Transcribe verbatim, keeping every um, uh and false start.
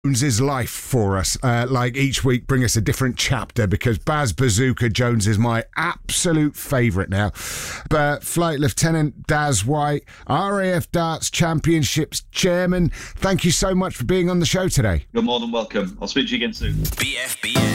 Jones's life for us. Uh, like each week, bring us a different chapter because Baz Bazooka Jones is my absolute favourite now. But Flight Lieutenant Daz White, R A F Darts Championships Chairman, thank you so much for being on the show today. You're more than welcome. I'll speak to you again soon. B F B